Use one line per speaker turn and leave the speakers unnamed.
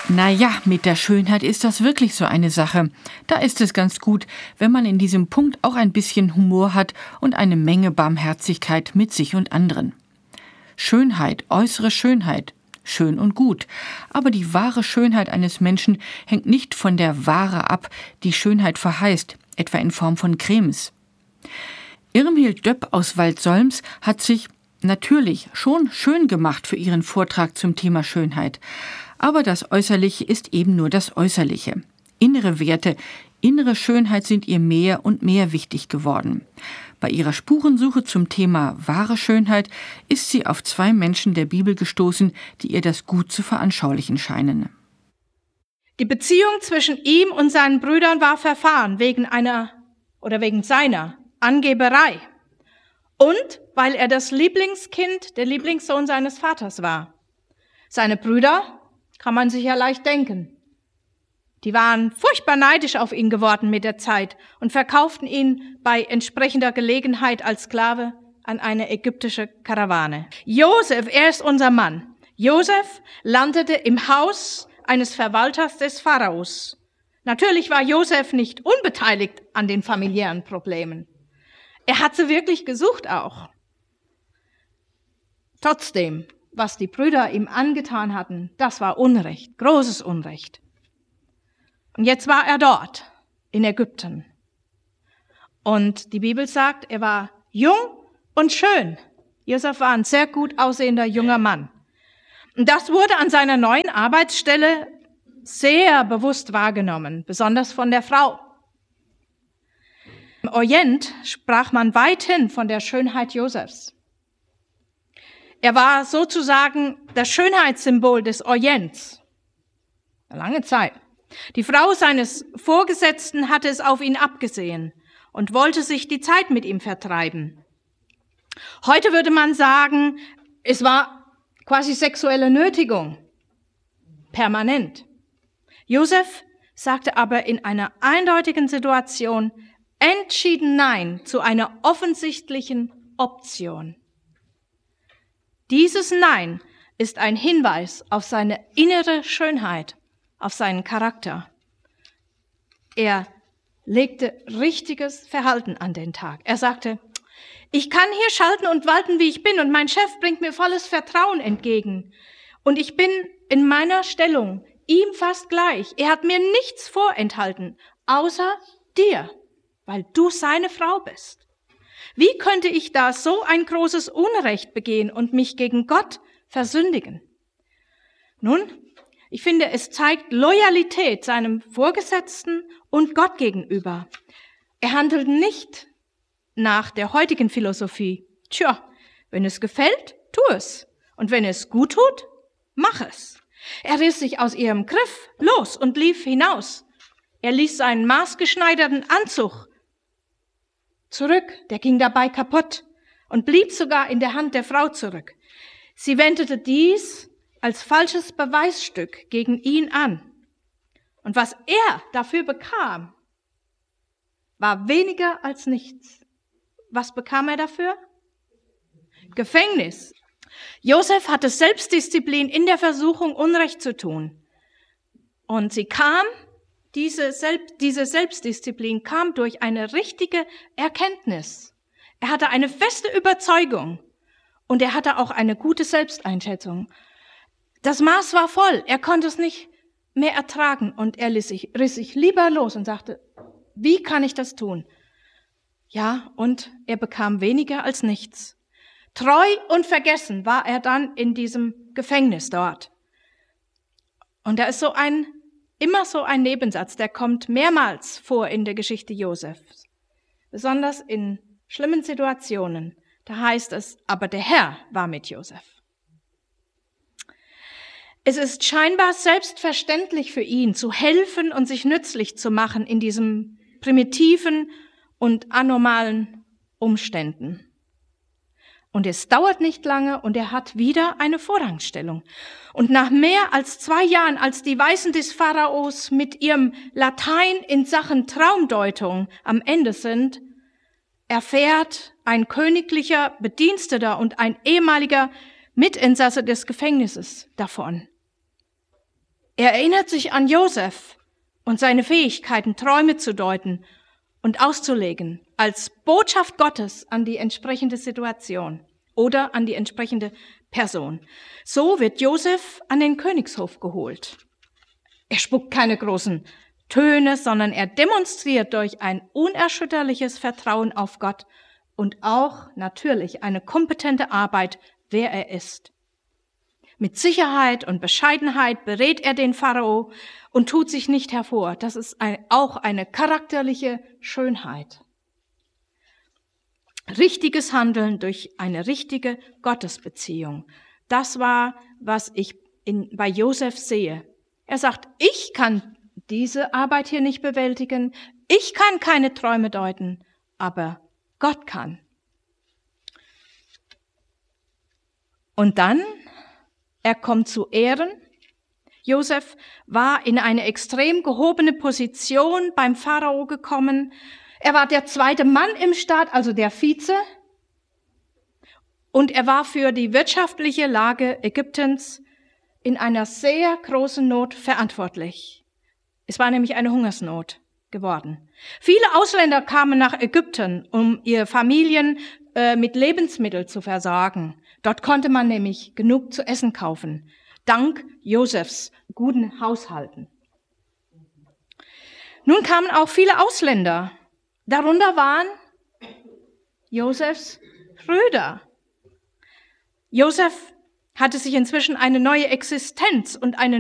Naja, mit der Schönheit ist das wirklich so eine Sache. Da ist es ganz gut, wenn man in diesem Punkt auch ein bisschen Humor hat und eine Menge Barmherzigkeit mit sich und anderen. Schönheit, äußere Schönheit, schön und gut. Aber die wahre Schönheit eines Menschen hängt nicht von der Ware ab, die Schönheit verheißt, etwa in Form von Cremes. Irmhild Döpp aus Waldsolms hat sich natürlich schon schön gemacht für ihren Vortrag zum Thema Schönheit. Aber das Äußerliche ist eben nur das Äußerliche. Innere Werte, innere Schönheit sind ihr mehr und mehr wichtig geworden. Bei ihrer Spurensuche zum Thema wahre Schönheit ist sie auf 2 Menschen der Bibel gestoßen, die ihr das gut zu veranschaulichen scheinen.
Die Beziehung zwischen ihm und seinen Brüdern war verfahren wegen seiner Angeberei und weil er das Lieblingskind, der Lieblingssohn seines Vaters war. Seine Brüder, kann man sich ja leicht denken, die waren furchtbar neidisch auf ihn geworden mit der Zeit und verkauften ihn bei entsprechender Gelegenheit als Sklave an eine ägyptische Karawane. Josef, er ist unser Mann. Josef landete im Haus eines Verwalters des Pharaos. Natürlich war Josef nicht unbeteiligt an den familiären Problemen. Er hat sie wirklich gesucht auch. Trotzdem, was die Brüder ihm angetan hatten, das war Unrecht, großes Unrecht. Und jetzt war er dort, in Ägypten. Und die Bibel sagt, er war jung und schön. Josef war ein sehr gut aussehender junger Mann. Und das wurde an seiner neuen Arbeitsstelle sehr bewusst wahrgenommen, besonders von der Frau. Im Orient sprach man weithin von der Schönheit Josefs. Er war sozusagen das Schönheitssymbol des Orients. Eine lange Zeit. Die Frau seines Vorgesetzten hatte es auf ihn abgesehen und wollte sich die Zeit mit ihm vertreiben. Heute würde man sagen, es war quasi sexuelle Nötigung. Permanent. Josef sagte aber in einer eindeutigen Situation entschieden Nein zu einer offensichtlichen Option. Dieses Nein ist ein Hinweis auf seine innere Schönheit, auf seinen Charakter. Er legte richtiges Verhalten an den Tag. Er sagte, ich kann hier schalten und walten, wie ich bin, und mein Chef bringt mir volles Vertrauen entgegen. Und ich bin in meiner Stellung ihm fast gleich. Er hat mir nichts vorenthalten, außer dir, weil du seine Frau bist. Wie könnte ich da so ein großes Unrecht begehen und mich gegen Gott versündigen? Nun, ich finde, es zeigt Loyalität seinem Vorgesetzten und Gott gegenüber. Er handelt nicht nach der heutigen Philosophie. Tja, wenn es gefällt, tu es. Und wenn es gut tut, mach es. Er riss sich aus ihrem Griff los und lief hinaus. Er ließ seinen maßgeschneiderten Anzug zurück, der ging dabei kaputt und blieb sogar in der Hand der Frau zurück. Sie wendete dies als falsches Beweisstück gegen ihn an. Und was er dafür bekam, war weniger als nichts. Was bekam er dafür? Gefängnis. Josef hatte Selbstdisziplin in der Versuchung, Unrecht zu tun. Und diese Selbstdisziplin kam durch eine richtige Erkenntnis. Er hatte eine feste Überzeugung und er hatte auch eine gute Selbsteinschätzung. Das Maß war voll, er konnte es nicht mehr ertragen und er riss sich lieber los und sagte, wie kann ich das tun? Ja, und er bekam weniger als nichts. Treu und vergessen war er dann in diesem Gefängnis dort. Und da ist immer so ein Nebensatz, der kommt mehrmals vor in der Geschichte Josefs. Besonders in schlimmen Situationen. Da heißt es, aber der Herr war mit Josef. Es ist scheinbar selbstverständlich für ihn, zu helfen und sich nützlich zu machen in diesen primitiven und anormalen Umständen. Und es dauert nicht lange und er hat wieder eine Vorrangstellung. Und nach mehr als 2 Jahren, als die Weisen des Pharaos mit ihrem Latein in Sachen Traumdeutung am Ende sind, erfährt ein königlicher Bediensteter und ein ehemaliger Mitinsasse des Gefängnisses davon. Er erinnert sich an Josef und seine Fähigkeiten, Träume zu deuten und auszulegen, als Botschaft Gottes an die entsprechende Situation oder an die entsprechende Person. So wird Josef an den Königshof geholt. Er spuckt keine großen Töne, sondern er demonstriert durch ein unerschütterliches Vertrauen auf Gott und auch natürlich eine kompetente Arbeit, wer er ist. Mit Sicherheit und Bescheidenheit berät er den Pharao und tut sich nicht hervor. Das ist auch eine charakterliche Schönheit. Richtiges Handeln durch eine richtige Gottesbeziehung. Das war, was ich bei Josef sehe. Er sagt, ich kann diese Arbeit hier nicht bewältigen, ich kann keine Träume deuten, aber Gott kann. Und dann, er kommt zu Ehren. Josef war in eine extrem gehobene Position beim Pharao gekommen. Er war der zweite Mann im Staat, also der Vize. Und er war für die wirtschaftliche Lage Ägyptens in einer sehr großen Not verantwortlich. Es war nämlich eine Hungersnot geworden. Viele Ausländer kamen nach Ägypten, um ihre Familien mit Lebensmitteln zu versorgen. Dort konnte man nämlich genug zu essen kaufen, dank Josefs guten Haushalten. Nun kamen auch viele Ausländer. Darunter waren Josefs Brüder. Josef hatte sich inzwischen eine neue Existenz und eine